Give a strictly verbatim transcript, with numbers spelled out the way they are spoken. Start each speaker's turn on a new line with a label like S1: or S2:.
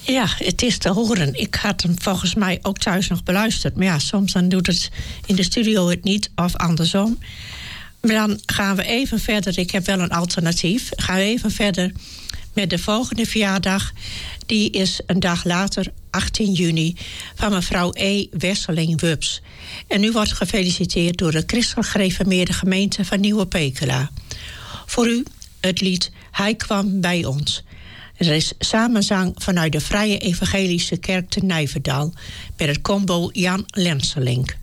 S1: Ja, het is te horen. Ik had hem volgens mij ook thuis nog beluisterd. Maar ja, soms dan doet het in de studio het niet of andersom. Maar dan gaan we even verder. Ik heb wel een alternatief. Gaan we even verder met de volgende verjaardag. Die is een dag later, achttien juni, van mevrouw E. Wesseling-Wubs. En u wordt gefeliciteerd door de christelijk gereformeerde gemeente van Nieuwe Pekela. Voor u het lied Hij kwam bij ons. Er is samenzang vanuit de Vrije Evangelische Kerk te Nijverdal met het combo Jan Lenselink.